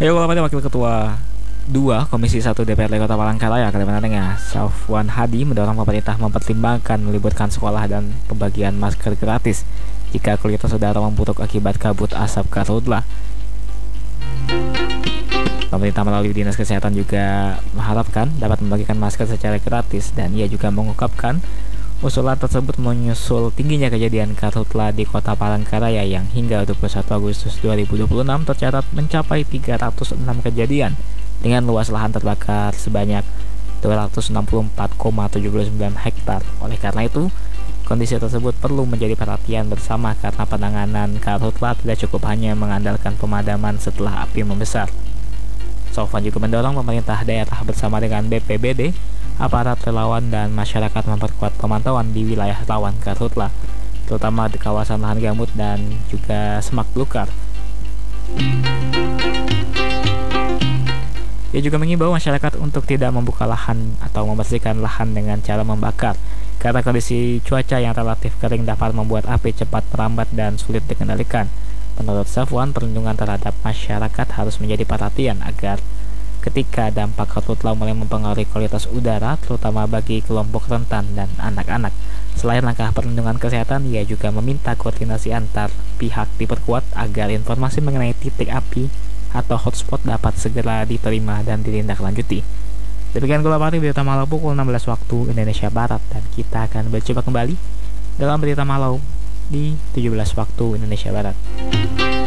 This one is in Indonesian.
Ayo kalau pada Wakil Ketua 2 Komisi 1 DPRD Kota Palangkaraya Kalimantan Tengah, Safwan Hadi mendorong pemerintah mempertimbangkan meliburkan sekolah dan pembagian masker gratis jika kualitas udara memburuk akibat kabut asap karhutla. Pemerintah melalui Dinas Kesehatan juga mengharapkan dapat membagikan masker secara gratis, dan ia juga mengungkapkan usulan tersebut menyusul tingginya kejadian karhutla di Kota Palangkaraya yang hingga 21 Agustus 2026 tercatat mencapai 306 kejadian dengan luas lahan terbakar sebanyak 264,79 hektar. Oleh karena itu, kondisi tersebut perlu menjadi perhatian bersama karena penanganan karhutla tidak cukup hanya mengandalkan pemadaman setelah api membesar. Sofwan juga mendorong pemerintah daerah bersama dengan BPBD, aparat relawan dan masyarakat memperkuat pemantauan di wilayah rawan karhutla, terutama di kawasan lahan gambut dan juga semak belukar. Ia juga mengimbau masyarakat untuk tidak membuka lahan atau membersihkan lahan dengan cara membakar, karena kondisi cuaca yang relatif kering dapat membuat api cepat merambat dan sulit dikendalikan. Menurut Safwan, perlindungan terhadap masyarakat harus menjadi perhatian agar ketika dampak karhutla mulai mempengaruhi kualitas udara, terutama bagi kelompok rentan dan anak-anak. Selain langkah perlindungan kesehatan, ia juga meminta koordinasi antar pihak diperkuat agar informasi mengenai titik api atau hotspot dapat segera diterima dan ditindaklanjuti. Demikian Gula Pari berita Malau pukul 16 waktu Indonesia Barat, dan kita akan berjumpa kembali dalam berita Malau di 17 waktu Indonesia Barat.